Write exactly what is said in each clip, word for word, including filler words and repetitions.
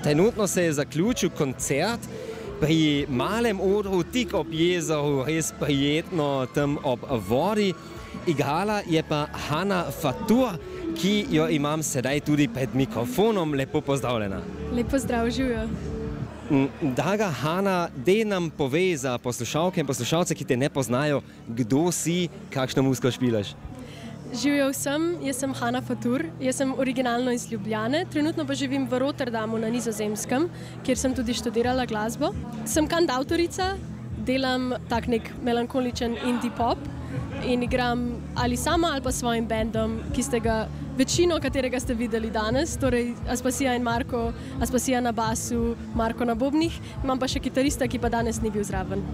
trenutno se je zaključil koncert pri malem odru, tik ob jezeru, res prijetno tam ob vodi. Igrala je pa Hana Fatur, ki jo imam sedaj tudi pred mikrofonom. Lepo pozdravljena. Lepo zdrav, živijo. Draga Hana, dej nam povej za poslušalke in poslušalce, ki te ne poznajo, kdo si, kakšno muziko špilaš. Živijo vsem, jaz sem Hana Fatur, jaz sem originalno iz Ljubljane, trenutno pa živim v Rotterdamu na Nizozemskem, kjer sem tudi študirala glasbo. Sem kantavtorica, delam tak nek melankoličen indie pop in igram ali sama ali pa s svojim bandom, ki ste ga, večino katerega ste videli danes, torej Aspasija in Marko, Aspasija na basu, Marko na bobnih, imam pa še kitarista, ki pa danes ni bil zraven.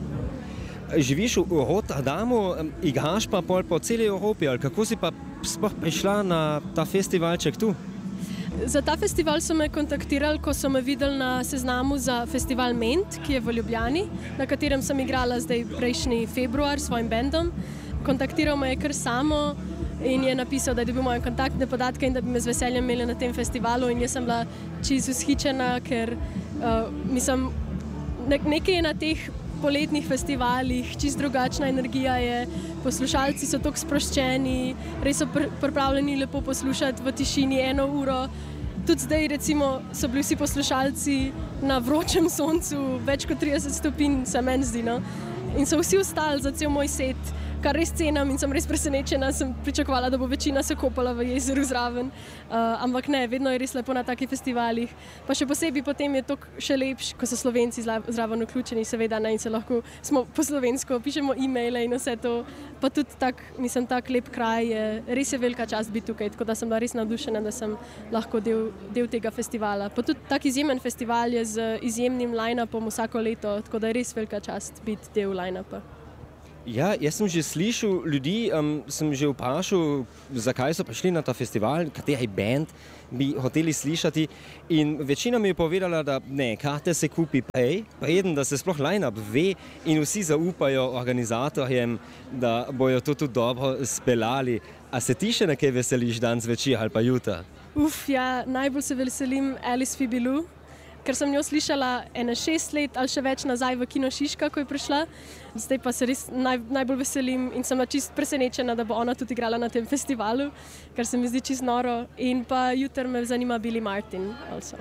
Živiš v Rotterdamu, igraš pa pol po celi Evropi, ali kako si pa sploh prišla na ta festivalček tu? Za ta festival so me kontaktirali, ko so me videli na seznamu za festival Ment, ki je v Ljubljani, na katerem sem igrala zdaj prejšnji februar s svojim bandom. Kontaktiral me je kar samo in je napisal, da je dobil moje kontaktne podatke in da bi me z veseljem imeli na tem festivalu, in jaz sem bila čisto vzhičena, ker uh, mislim, nek nekaj je na teh poletnih festivalih, čist drugačna energija je, poslušalci so tako sproščeni, res so pr pripravljeni lepo poslušati v tišini eno uro. Tudi zdaj recimo so bili vsi poslušalci na vročem soncu, več kot trideset stopinj, se meni zdi, no? In so vsi ostali za cel moj set, kar res cenim in sem res presenečena, sem pričakovala, da bo večina se kopala v jezeru zraven, uh, ampak ne, vedno je res lepo na takih festivalih, pa še posebej potem je to še lepš, ko so Slovenci zraven vključeni, seveda, ne, in se lahko, smo po slovensko, pišemo e-maile in vse to, pa tudi tak, mislim, tak lep kraj je, res je velika čast biti tukaj, tako da sem bila res navdušena, da sem lahko del, del tega festivala, pa tudi tak izjemen festival je z izjemnim line-upom vsako leto, tako da je res velika čast biti del line-upa. Ja, jaz sem že slišal ljudi, um, sem že vprašal, zakaj so prišli na ta festival, kateri band bi hoteli slišati, in večina mi je povedala, da ne, karte se kupi prej, preden da se sploh line-up ve in vsi zaupajo organizatorjem, da bojo to tudi dobro speljali. A se ti še nekaj veseliš danes večer ali pa jutra? Uf, ja, najbolj se veselim Alice Fibilu, ker sem jo slišala ene šest let ali še več nazaj v Kino Šiška, ko je prišla. Zdaj pa se res naj, najbolj veselim in sem čist presenečena, da bo ona tudi igrala na tem festivalu, ker se mi zdi čist noro. In pa jutri me zanima Billy Martin. Also.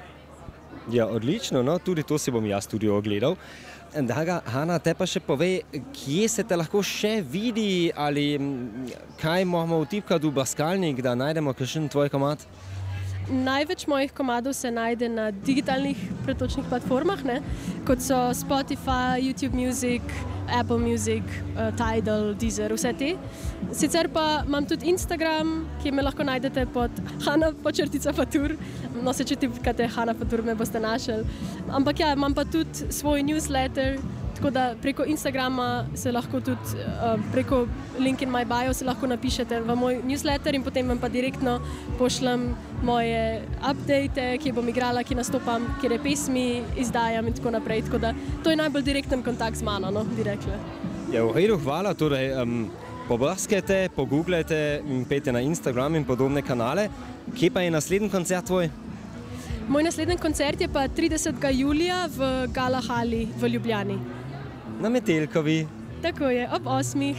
Ja, odlično, no, tudi to si bom jaz tudi ogledal. Draga Hana, te pa še povej, kje se te lahko še vidi ali kaj moramo vtipkati v brskalnik, da najdemo kakšen tvoj komad? Največ mojih komadov se najde na digitalnih pretočnih platformah, ne? Kot so Spotify, YouTube Music, Apple Music, uh, Tidal, Deezer, vse te. Sicer pa imam tudi Instagram, ki me lahko najdete pod Hana počrtica Fatur. No, se če tipkate Hana Fatur, me boste našli. Ampak ja, imam pa tudi svoj newsletter, tako da preko Instagrama se lahko tudi, uh, preko link in my bio se lahko napišete v moj newsletter in potem vam pa direktno pošljem moje update, kje bom igrala, kje nastopam, kje pesmi izdajam in tako naprej. Tako da to je najbolj direkten kontakt z mano, no, bi rekla. Ja, v redu, hvala. Torej, um, pobrskajte, pogooglajte in pejte na Instagram in podobne kanale. Kje pa je naslednji koncert tvoj? Moj naslednji koncert je pa tridesetega julija v Gala Hali v Ljubljani. Na Metelkovi. Tako je, ob osmih.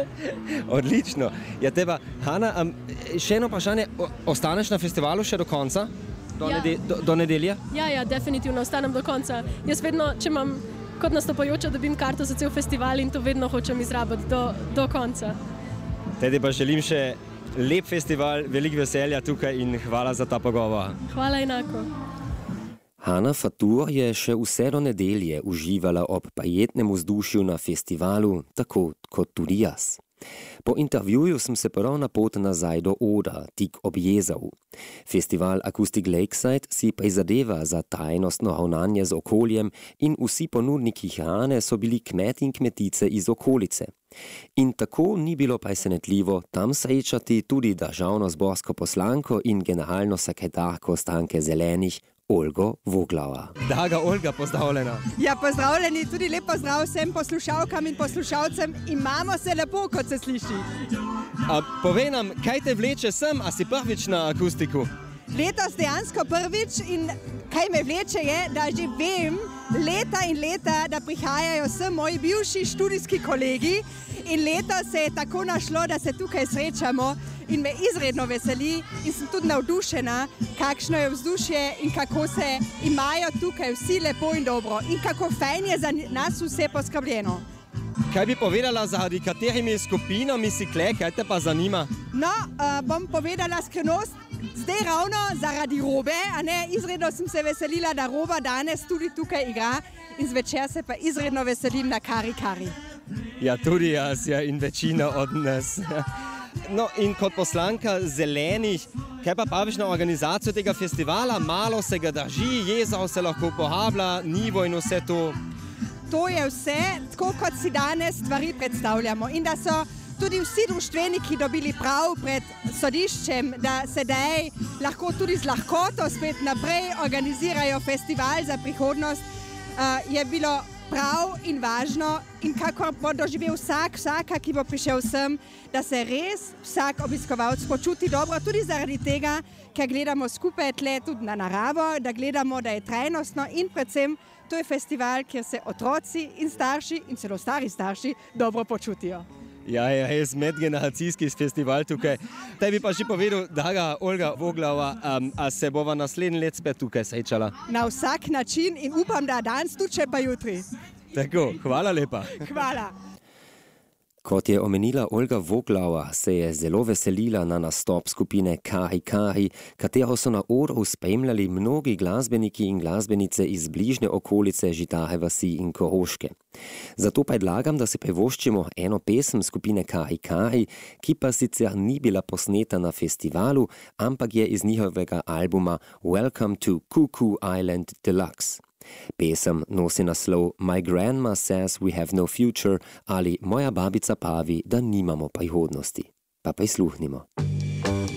Odlično. Ja, teba, Hana, um, še eno vprašanje, ostaneš na festivalu še do konca? Do, ja. nede, do, do nedelja? Ja, ja, definitivno ostanem do konca. Jaz vedno, če imam kot nastopajoča, dobim karto za cel festival in to vedno hočem izrabiti do, do konca. Tedy pa želim še lep festival, veliko veselja tukaj in hvala za ta pogovor. Hvala enako. Hana Fatur je še vse do nedelje uživala ob prijetnem vzdušju na festivalu, tako kot tudi jaz. Po intervjuju sem se prav na pot nazaj do Odra, tik ob jezeru. Festival Acoustic Lakeside si prizadeva za trajnostno ravnanje z okoljem in vsi ponudniki hrane so bili kmeti in kmetice iz okolice. In tako ni bilo presenetljivo tam srečati tudi državnozborsko poslanko in generalno sekretarko stranke Zelenih, Olgo Voglava. Draga Olga, pozdravljena. Ja, pozdravljeni, tudi lep pozdrav vsem poslušalkam in poslušalcem. Imamo se lepo, kot se sliši. A, povej nam, kaj te vleče sem, a si prvič na akustiku? Letos dejansko prvič in kaj me vleče je, da že vem leta in leta, da prihajajo sem moji bivši študijski kolegi in letos se je tako našlo, da se tukaj srečamo in me izredno veseli in sem tudi navdušena, kakšno je vzdušje in kako se imajo tukaj vsi lepo in dobro in kako fajn je za nas vse poskrbljeno. Kaj bi povedala, zaradi katerimi skupinami si kle, kaj te pa zanima? No, uh, bom povedala skrivnost, zdaj ravno zaradi Robe, a ne, izredno sem se veselila, da Roba danes tudi tukaj igra in zvečer se pa izredno veselim na Kari Kari. Ja, tudi jaz, ja, in večina od nas. No, in kot poslanka Zelenih, kaj pa praviš na organizacijo tega festivala? Malo se ga drži, jezo se lahko pohablja, nivo in vse to. To je vse, tako kot si danes stvari predstavljamo in da so tudi vsi društveniki dobili prav pred sodiščem, da sedaj lahko tudi z lahkoto spet naprej organizirajo festival za prihodnost, je bilo prav in važno in kako bo doživel vsak, vsaka, ki bo prišel sem, da se res vsak obiskovalec počuti dobro, tudi zaradi tega, ker gledamo skupaj tle tudi na naravo, da gledamo, da je trajnostno in predvsem to je festival, kjer se otroci in starši in celo stari starši dobro počutijo. Ja, ja, je medgeneracijski festival tukaj. Tebi pa že povedal, draga Olga Voglava, um, a se bova naslednji let spet tukaj srečala? Na vsak način in upam, da danes tudi še pa jutri. Tako, hvala lepa. Hvala. Kot je omenila Olga Voglava, se je zelo veselila na nastop skupine Kari Kari, katero so na odru spremljali mnogi glasbeniki in glasbenice iz bližnje okolice Žitahe vasi in Koroške. Zato predlagam, da se privoščimo eno pesem skupine Kari Kari, ki pa sicer ni bila posneta na festivalu, ampak je iz njihovega albuma Welcome to Cuckoo Island Deluxe. Pesem nosi naslov My Grandma Says We Have No Future ali Moja babica pravi, da nimamo prihodnosti. Pa prisluhnimo.